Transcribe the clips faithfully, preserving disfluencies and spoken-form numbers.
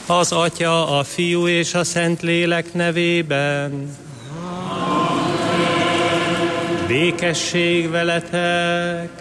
Az Atya, a Fiú és a Szentlélek nevében. Békesség veletek!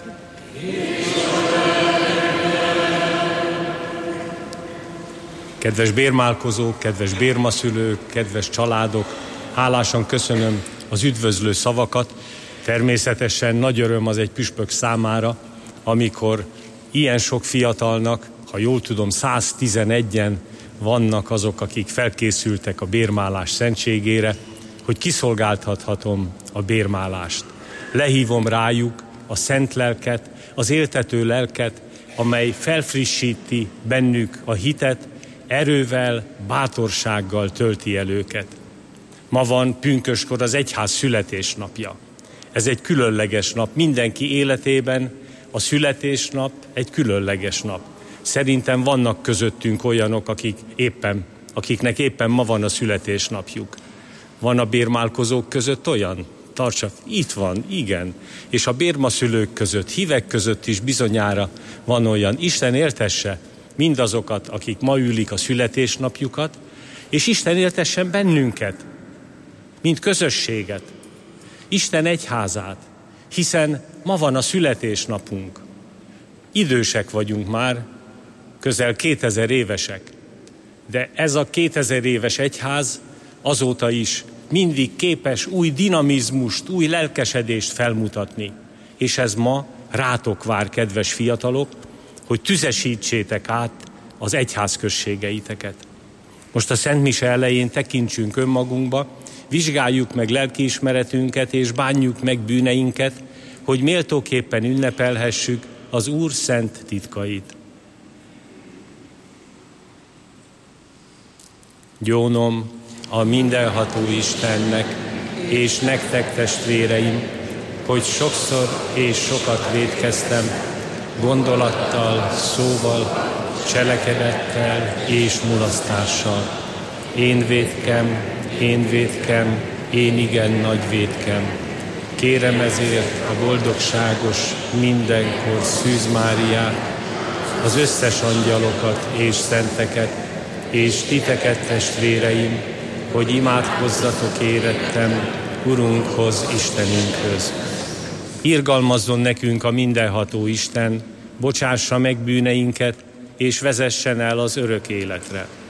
Kedves bérmálkozók, kedves bérmaszülők, kedves családok, hálásan köszönöm az üdvözlő szavakat. Természetesen nagy öröm az egy püspök számára, amikor ilyen sok fiatalnak, ha jól tudom, száztizenegyen vannak azok, akik felkészültek a bérmálás szentségére, hogy kiszolgáltathatom a bérmálást. Lehívom rájuk a szent lelket, az éltető lelket, amely felfrissíti bennük a hitet, erővel, bátorsággal tölti el őket. Ma van pünköskor az egyház születésnapja. Ez egy különleges nap. Mindenki életében a születésnap egy különleges nap. Szerintem vannak közöttünk olyanok, akik éppen, akiknek éppen ma van a születésnapjuk. Van a bérmálkozók között olyan? Tartsa, itt van, igen. És a bérmaszülők között, hívek között is bizonyára van olyan. Isten éltesse mindazokat, akik ma ülik a születésnapjukat, és Isten éltessen bennünket, mint közösséget, Isten egyházát, hiszen ma van a születésnapunk. Idősek vagyunk már, közel kétezer évesek, de ez a kétezer éves egyház azóta is mindig képes új dinamizmust, új lelkesedést felmutatni. És ez ma rátok vár, kedves fiatalok, hogy tüzesítsétek át az egyház községeiteket. Most a Szent Mise elején tekintsünk önmagunkba, vizsgáljuk meg lelkiismeretünket és bánjuk meg bűneinket, hogy méltóképpen ünnepelhessük az Úr szent titkait. Gyónom a mindenható Istennek és nektek, testvéreim, hogy sokszor és sokat vétkeztem, gondolattal, szóval, cselekedettel és mulasztással. Én vétkem, én vétkem, én igen nagy vétkem. Kérem ezért a boldogságos, mindenkor Szűz Máriát, az összes angyalokat és szenteket, és titeket, testvéreim, hogy imádkozzatok érettem Urunkhoz, Istenünkhöz. Irgalmazzon nekünk a mindenható Isten, bocsássa meg bűneinket, és vezessen el az örök életre.